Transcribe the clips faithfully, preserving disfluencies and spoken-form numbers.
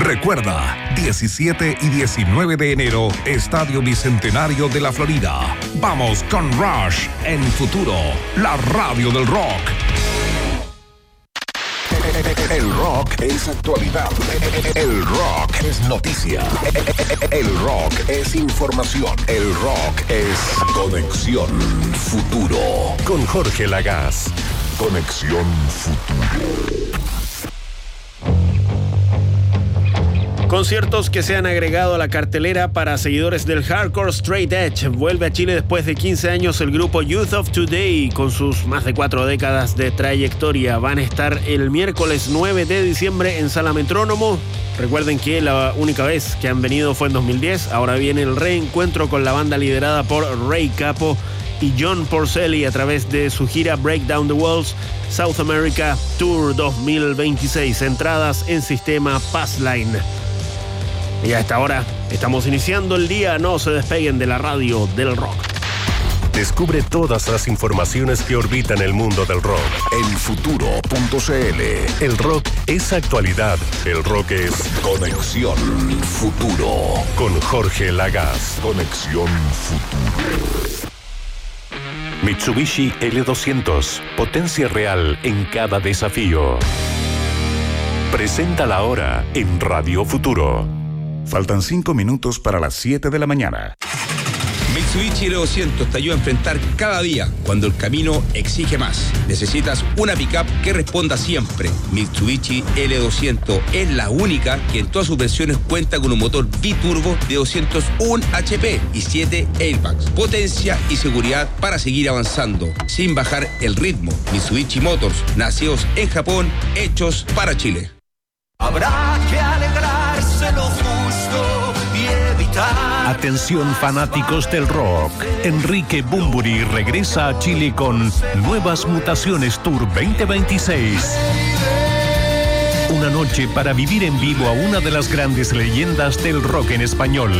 Recuerda, diecisiete y diecinueve de enero, Estadio Bicentenario de la Florida. Vamos con Rush en Futuro, la radio del rock. El rock es actualidad. El rock es noticia. El rock es información. El rock es Conexión Futuro. Con Jorge Lagaz. Conexión Futuro. Conciertos que se han agregado a la cartelera para seguidores del hardcore straight edge. Vuelve a Chile después de quince años el grupo Youth of Today, con sus más de cuatro décadas de trayectoria. Van a estar el miércoles nueve de diciembre en Sala Metrónomo. Recuerden que la única vez que han venido fue en dos mil diez. Ahora viene el reencuentro con la banda liderada por Ray Capo y John Porcelli a través de su gira Break Down the Walls South America Tour dos mil veintiséis. Entradas en sistema Passline. Y a esta hora estamos iniciando el día. No se despeguen de la radio del rock. Descubre todas las informaciones que orbitan el mundo del rock en futuro punto cl. El rock es actualidad. El rock es Conexión Futuro. Con Jorge Lagaz. Conexión Futuro. Mitsubishi L doscientos. Potencia real en cada desafío. Presenta la hora en Radio Futuro. Faltan cinco minutos para las siete de la mañana. Mitsubishi L doscientos te ayuda a enfrentar cada día cuando el camino exige más. Necesitas una pickup que responda siempre. Mitsubishi L doscientos es la única que en todas sus versiones cuenta con un motor biturbo de doscientos uno H P y siete airbags. Potencia y seguridad para seguir avanzando sin bajar el ritmo. Mitsubishi Motors, nacidos en Japón, hechos para Chile. Habrá que alegrarse lo justo y evitar. Atención fanáticos del rock. Enrique Bunbury regresa a Chile con Nuevas Mutaciones Tour veinte veintiséis. Una noche para vivir en vivo a una de las grandes leyendas del rock en español.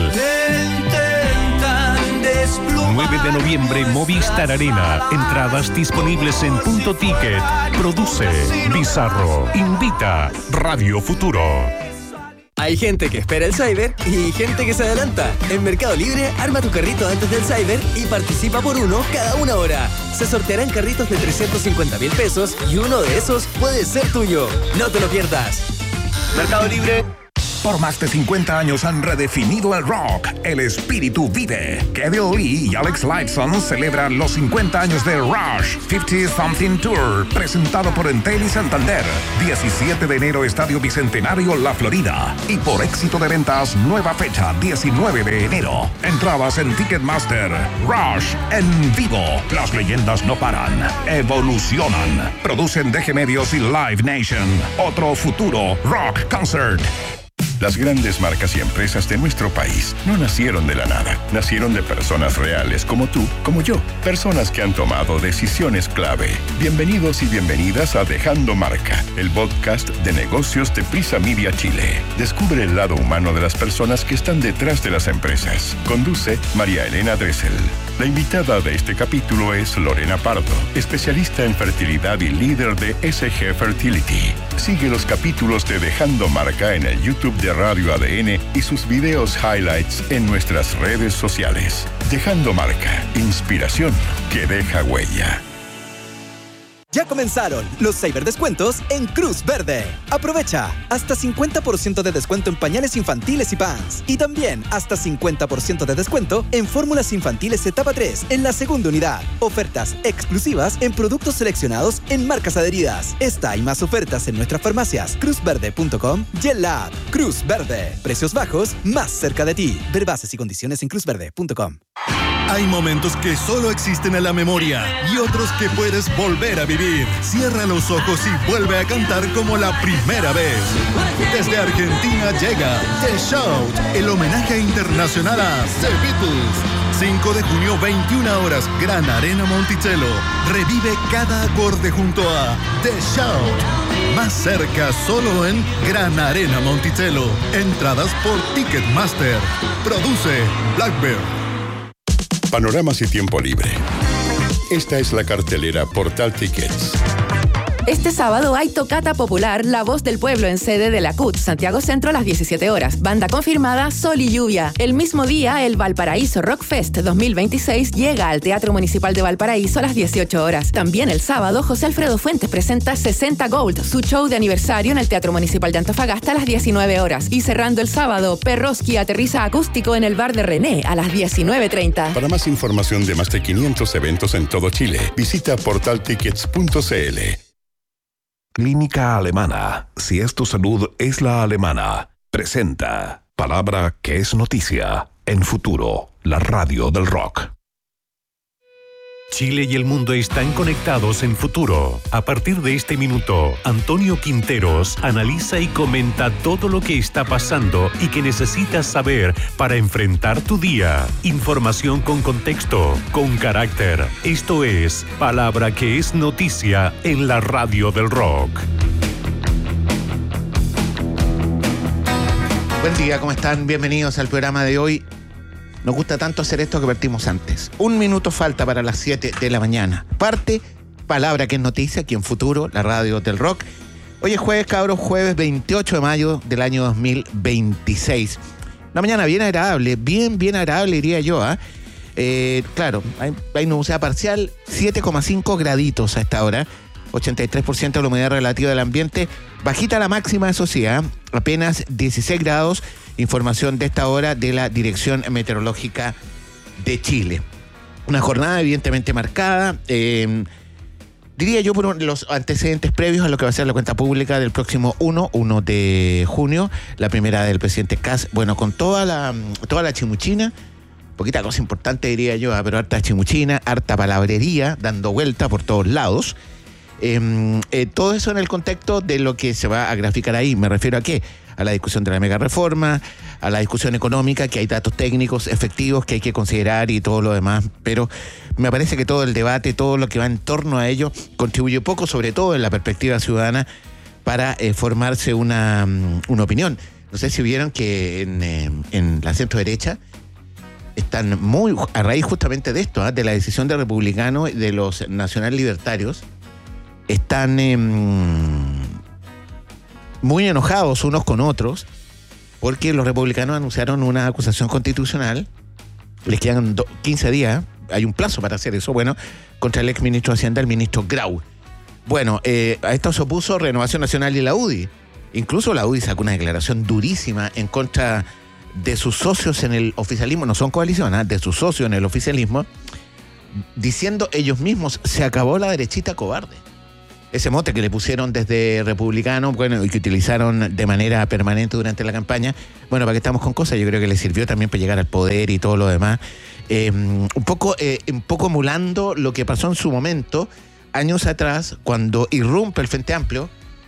nueve de noviembre, Movistar Arena. Entradas disponibles en Punto Ticket. Produce Bizarro. Invita Radio Futuro. Hay gente que espera el Cyber y gente que se adelanta. En Mercado Libre, arma tu carrito antes del Cyber y participa por uno cada una hora. Se sortearán carritos de trescientos cincuenta mil pesos y uno de esos puede ser tuyo. No te lo pierdas. Mercado Libre. Por más de cincuenta años han redefinido el rock. El espíritu vive. Kevin Lee y Alex Lifeson celebran los cincuenta años de Rush cincuenta Something Tour, presentado por Entel y Santander. diecisiete de enero, Estadio Bicentenario, La Florida. Y por éxito de ventas, nueva fecha, diecinueve de enero. Entradas en Ticketmaster. Rush en vivo. Las leyendas no paran. Evolucionan. Producen D G Medios y Live Nation. Otro futuro rock concert. Las grandes marcas y empresas de nuestro país no nacieron de la nada. Nacieron de personas reales como tú, como yo. Personas que han tomado decisiones clave. Bienvenidos y bienvenidas a Dejando Marca, el podcast de negocios de Prisa Media Chile. Descubre el lado humano de las personas que están detrás de las empresas. Conduce María Elena Dressel. La invitada de este capítulo es Lorena Pardo, especialista en fertilidad y líder de S G Fertility. Sigue los capítulos de Dejando Marca en el YouTube de Radio A D N y sus videos highlights en nuestras redes sociales. Dejando Marca, inspiración que deja huella. Ya comenzaron los ciberdescuentos en Cruz Verde. Aprovecha hasta cincuenta por ciento de descuento en pañales infantiles y pants. Y también hasta cincuenta por ciento de descuento en fórmulas infantiles etapa tres en la segunda unidad. Ofertas exclusivas en productos seleccionados en marcas adheridas. Esta y más ofertas en nuestras farmacias cruz verde punto com y en la app Cruz Verde. Precios bajos más cerca de ti. Ver bases y condiciones en cruz verde punto com. Hay momentos que solo existen en la memoria y otros que puedes volver a vivir. Cierra los ojos y vuelve a cantar como la primera vez. Desde Argentina llega The Shout, el homenaje internacional a The Beatles. cinco de junio, veintiuna horas, Gran Arena Monticello. Revive cada acorde junto a The Shout. Más cerca solo en Gran Arena Monticello. Entradas por Ticketmaster. Produce Blackbird. Panoramas y tiempo libre. Esta es la cartelera Portal Tickets. Este sábado hay tocata popular La Voz del Pueblo en sede de la C U T, Santiago Centro a las diecisiete horas. Banda confirmada Sol y Lluvia. El mismo día, el Valparaíso Rock Fest dos mil veintiséis llega al Teatro Municipal de Valparaíso a las dieciocho horas. También el sábado, José Alfredo Fuentes presenta sesenta Gold, su show de aniversario en el Teatro Municipal de Antofagasta a las diecinueve horas. Y cerrando el sábado, Perroski aterriza acústico en el Bar de René a las diecinueve treinta. Para más información de más de quinientos eventos en todo Chile, visita portal tickets punto c l. Clínica Alemana. Si es tu salud, es la alemana. Presenta palabra que es noticia en Futuro, la radio del rock. Chile y el mundo están conectados en Futuro. A partir de este minuto, Antonio Quinteros analiza y comenta todo lo que está pasando y que necesitas saber para enfrentar tu día. Información con contexto, con carácter. Esto es Palabra que es noticia en la radio del rock. Buen día, ¿cómo están? Bienvenidos al programa de hoy. Nos gusta tanto hacer esto que partimos antes. Un minuto falta para las siete de la mañana. Parte, palabra que es noticia, aquí en Futuro, la radio del rock. Hoy es jueves, cabros, jueves veintiocho de mayo del año dos mil veintiséis. Una mañana bien agradable, bien, bien agradable diría yo, ¿eh? Eh, claro, hay, hay nubosidad parcial, siete coma cinco graditos a esta hora. ochenta y tres por ciento de la humedad relativa del ambiente. Bajita la máxima, eso sí, ¿eh? Apenas dieciséis grados. Información de esta hora de la Dirección Meteorológica de Chile. Una jornada evidentemente marcada, eh, diría yo, por los antecedentes previos a lo que va a ser la cuenta pública del próximo uno de junio, la primera del presidente Kast, bueno, con toda la, toda la chimuchina, poquita cosa importante diría yo, pero harta chimuchina, harta palabrería, dando vuelta por todos lados. Eh, eh, todo eso en el contexto de lo que se va a graficar ahí. ¿Me refiero a qué? A la discusión de la mega reforma, a la discusión económica, que hay datos técnicos efectivos que hay que considerar y todo lo demás, pero me parece que todo el debate, todo lo que va en torno a ello, contribuye poco, sobre todo en la perspectiva ciudadana, para eh, formarse una, una opinión. No sé si vieron que en, eh, en la centro derecha están muy a raíz justamente de esto, ¿eh? de la decisión de republicanos y de los nacional libertarios, están eh, muy enojados unos con otros porque los republicanos anunciaron una acusación constitucional, les quedan quince días, hay un plazo para hacer eso, bueno, contra el ex ministro de Hacienda, el ministro Grau. Bueno, eh, a esto se opuso Renovación Nacional y la U D I. Incluso la U D I sacó una declaración durísima en contra de sus socios en el oficialismo, no son coalición, ¿eh? de sus socios en el oficialismo, diciendo ellos mismos, se acabó la derechita cobarde. Ese mote que le pusieron desde republicano, bueno, y que utilizaron de manera permanente durante la campaña, bueno, para que estamos con cosas, yo creo que le sirvió también para llegar al poder y todo lo demás. Eh, un poco, eh, un poco emulando lo que pasó en su momento, años atrás, cuando irrumpe el Frente Amplio,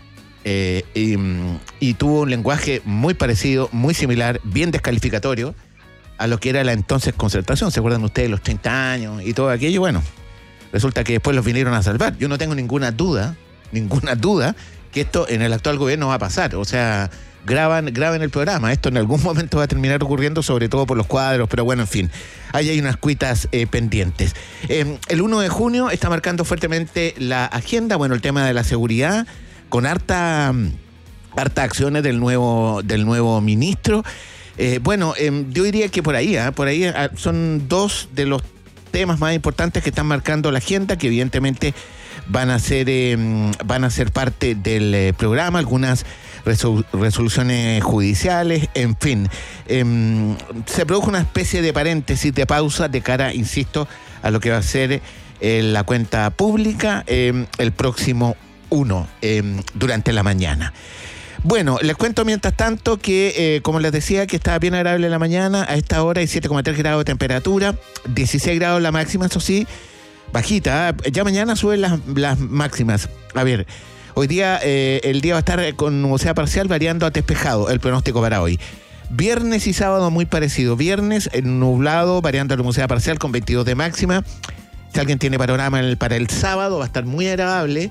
eh, y, y tuvo un lenguaje muy parecido, muy similar, bien descalificatorio a lo que era la entonces Concertación. ¿Se acuerdan ustedes los treinta años y todo aquello? Bueno, resulta que después los vinieron a salvar. Yo no tengo ninguna duda, ninguna duda, que esto en el actual gobierno va a pasar. O sea, graban, graben el programa. Esto en algún momento va a terminar ocurriendo, sobre todo por los cuadros, pero bueno, en fin. Ahí hay unas cuitas eh, pendientes. Eh, el uno de junio está marcando fuertemente la agenda, bueno, el tema de la seguridad, con harta, harta acciones del nuevo, del nuevo ministro. Eh, bueno, eh, yo diría que por ahí, ¿eh? por ahí eh, son dos de los temas más importantes que están marcando la agenda, que evidentemente van a ser eh, van a ser parte del eh, programa, algunas resol- resoluciones judiciales, en fin. Eh, se produjo una especie de paréntesis, de pausa, de cara, insisto, a lo que va a ser eh, la cuenta pública eh, el próximo uno, eh, durante la mañana. Bueno, les cuento mientras tanto que, eh, como les decía, que estaba bien agradable la mañana. A esta hora hay siete coma tres grados de temperatura, dieciséis grados la máxima, eso sí, bajita. ¿eh? Ya mañana suben las, las máximas. A ver, hoy día eh, el día va a estar con nubosidad parcial variando a despejado, el pronóstico para hoy. Viernes y sábado muy parecido. Viernes nublado variando a nubosidad parcial con veintidós de máxima. Si alguien tiene panorama el, para el sábado, va a estar muy agradable.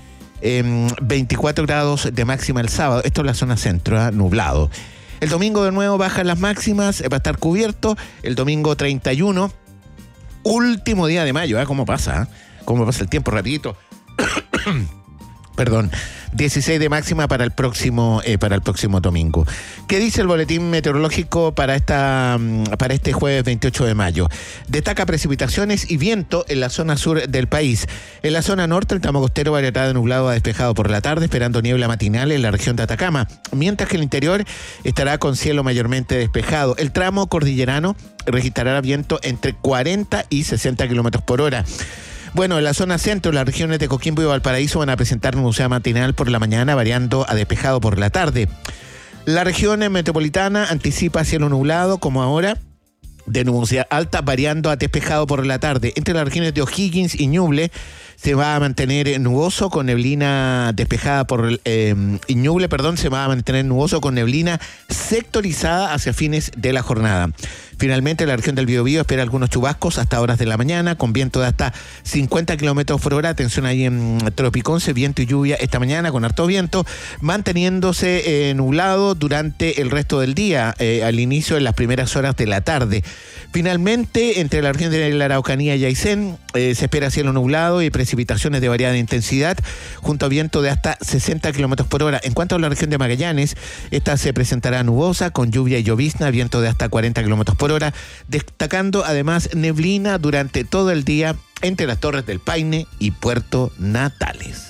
Eh, veinticuatro grados de máxima el sábado. Esto es la zona centro, ¿eh? nublado. El domingo de nuevo bajan las máximas, va a estar cubierto. El domingo treinta y uno, último día de mayo, ¿eh? ¿Cómo pasa? ¿eh? ¿Cómo pasa el tiempo rapidito? Perdón, dieciséis de máxima para el próximo eh, para el próximo domingo. ¿Qué dice el boletín meteorológico para esta para este jueves veintiocho de mayo? Destaca precipitaciones y viento en la zona sur del país. En la zona norte, el tramo costero variará de nublado a despejado por la tarde, esperando niebla matinal en la región de Atacama, mientras que el interior estará con cielo mayormente despejado. El tramo cordillerano registrará viento entre cuarenta y sesenta kilómetros por hora. Bueno, en la zona centro, las regiones de Coquimbo y Valparaíso van a presentar nubosidad matinal por la mañana, variando a despejado por la tarde. La región metropolitana anticipa cielo nublado, como ahora, de nubosidad alta, variando a despejado por la tarde. Entre las regiones de O'Higgins y Ñuble se va a mantener nuboso con neblina despejada por eh, Ñuble, perdón, se va a mantener nuboso con neblina sectorizada hacia fines de la jornada. Finalmente, la región del Biobío espera algunos chubascos hasta horas de la mañana, con viento de hasta cincuenta kilómetros por hora. Atención ahí en Tropiconce, viento y lluvia esta mañana con harto viento, manteniéndose eh, nublado durante el resto del día, eh, al inicio en las primeras horas de la tarde. Finalmente, entre la región de la Araucanía y Aysén, eh, se espera cielo nublado y precipitaciones de variada intensidad, junto a viento de hasta sesenta kilómetros por hora. En cuanto a la región de Magallanes, esta se presentará nubosa, con lluvia y llovizna, viento de hasta cuarenta kilómetros por hora, destacando además neblina durante todo el día entre las Torres del Paine y Puerto Natales.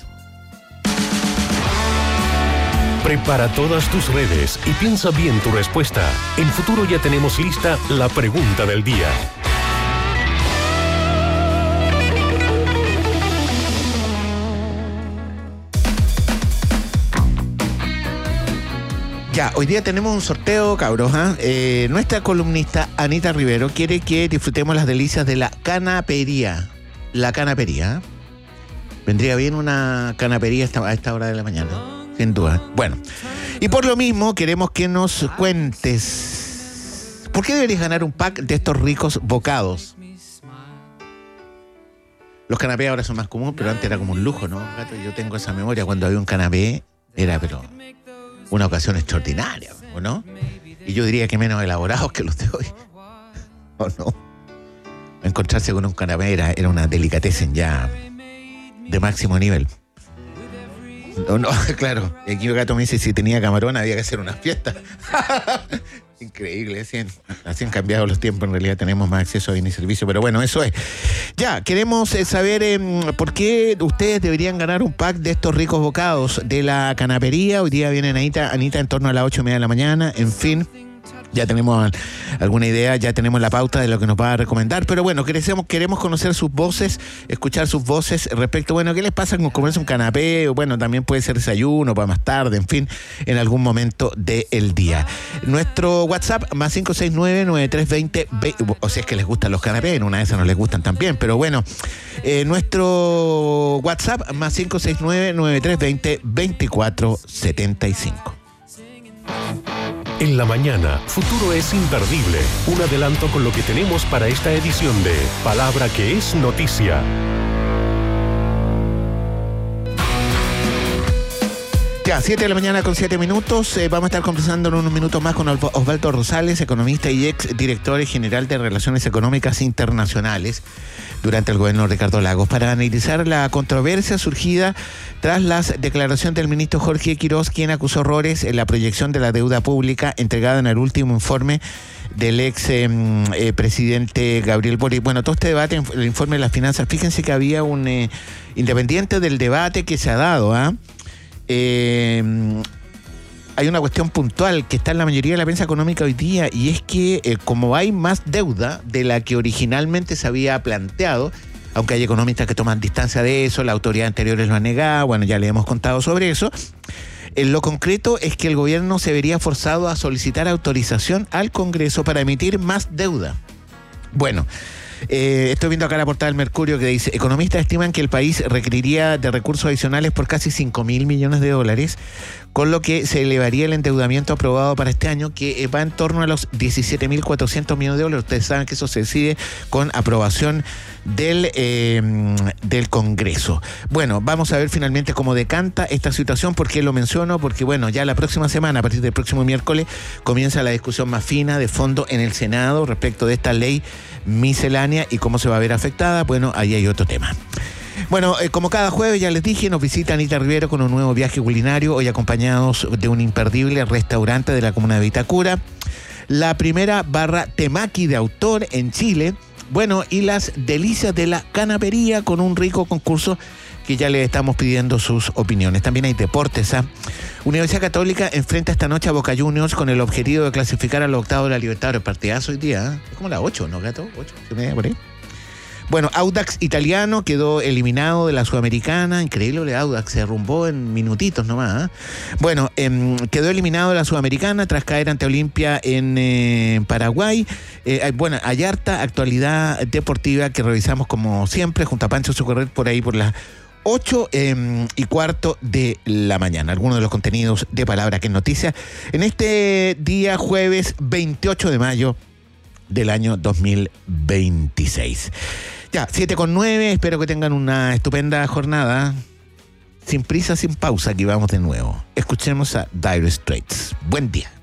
Prepara todas tus redes y piensa bien tu respuesta. En Futuro ya tenemos lista la pregunta del día. Ya, hoy día tenemos un sorteo, cabros. ¿eh? Eh, nuestra columnista Anita Rivero quiere que disfrutemos las delicias de la canapería. La canapería. Vendría bien una canapería a esta hora de la mañana, sin duda. Bueno, y por lo mismo queremos que nos cuentes ¿por qué deberías ganar un pack de estos ricos bocados? Los canapés ahora son más comunes, pero antes era como un lujo, ¿no? Yo tengo esa memoria, cuando había un canapé era pero una ocasión extraordinaria, ¿o no? Y yo diría que menos elaborados que los de hoy, ¿o no? Encontrarse con un canapé era, era una delicatessen ya de máximo nivel. No, no, claro. Y aquí el gato me dice, si tenía camarón había que hacer una fiesta. Increíble, así han, así han cambiado los tiempos. En realidad tenemos más acceso a bienes y servicios, pero bueno, eso es. Ya, queremos eh, saber eh, por qué ustedes deberían ganar un pack de estos ricos bocados de la canapería. Hoy día viene Anita, Anita en torno a las ocho y media de la mañana, en fin. Ya tenemos alguna idea, ya tenemos la pauta de lo que nos va a recomendar, pero bueno, queremos, queremos conocer sus voces, escuchar sus voces respecto, bueno, ¿qué les pasa con comerse un canapé? Bueno, también puede ser desayuno, para más tarde, en fin, en algún momento del día. Nuestro WhatsApp, más cinco seis nueve, nueve tres dos cero, o si es que les gustan los canapés, en una de esas no les gustan también, pero bueno, eh, nuestro WhatsApp, más cinco seis nueve, nueve tres dos cero, dos cuatro siete cinco. En la mañana, Futuro es imperdible. Un adelanto con lo que tenemos para esta edición de Palabra que es Noticia. Ya, siete de la mañana con siete minutos. Eh, vamos a estar conversando en unos minutos más con Osvaldo Rosales, economista y ex director general de Relaciones Económicas Internacionales durante el gobierno de Ricardo Lagos, para analizar la controversia surgida tras las declaraciones del ministro Jorge Quiroz, quien acusó errores en la proyección de la deuda pública entregada en el último informe del ex eh, eh, presidente Gabriel Boric. Bueno, todo este debate, el informe de las finanzas, fíjense que había un eh, independiente del debate que se ha dado, ¿ah? ¿eh? Eh, hay una cuestión puntual que está en la mayoría de la prensa económica hoy día, y es que eh, como hay más deuda de la que originalmente se había planteado, aunque hay economistas que toman distancia de eso, las autoridades anteriores lo han negado, bueno, ya le hemos contado sobre eso, en lo concreto es que el gobierno se vería forzado a solicitar autorización al Congreso para emitir más deuda. Bueno, Eh, estoy viendo acá la portada del Mercurio que dice: economistas estiman que el país requeriría de recursos adicionales por casi cinco mil millones de dólares, con lo que se elevaría el endeudamiento aprobado para este año, que va en torno a los diecisiete mil cuatrocientos millones de dólares. Ustedes saben que eso se decide con aprobación del, eh, del Congreso. Bueno, vamos a ver finalmente cómo decanta esta situación. ¿Por qué lo menciono? Porque bueno, ya la próxima semana, a partir del próximo miércoles, comienza la discusión más fina de fondo en el Senado respecto de esta ley miscelánea y cómo se va a ver afectada. Bueno, ahí hay otro tema. Bueno, eh, como cada jueves ya les dije, nos visita Anita Rivero con un nuevo viaje culinario, hoy acompañados de un imperdible restaurante de la comuna de Vitacura, la primera barra temaki de autor en Chile, bueno, y las delicias de la canapería con un rico concurso que ya le estamos pidiendo sus opiniones. También hay deportes. ¿eh? Universidad Católica enfrenta esta noche a Boca Juniors con el objetivo de clasificar al octavo de la Libertadores. Partidazo hoy día. ¿eh? Es como las ocho, ¿no, Gato? ocho, ocho y media por ahí. Bueno, Audax Italiano quedó eliminado de la Sudamericana. Increíble, Audax se derrumbó en minutitos nomás. ¿eh? Bueno, eh, quedó eliminado de la Sudamericana tras caer ante Olimpia en eh, Paraguay. Eh, bueno, hay harta actualidad deportiva que revisamos como siempre junto a Pancho Socorrer por ahí por las ocho eh, y cuarto de la mañana. Algunos de los contenidos de Palabra que es Noticia en este día jueves veintiocho de mayo del año dos mil veintiséis. Ya, siete con nueve, espero que tengan una estupenda jornada. Sin prisa, sin pausa, aquí vamos de nuevo. Escuchemos a Dire Straits. Buen día.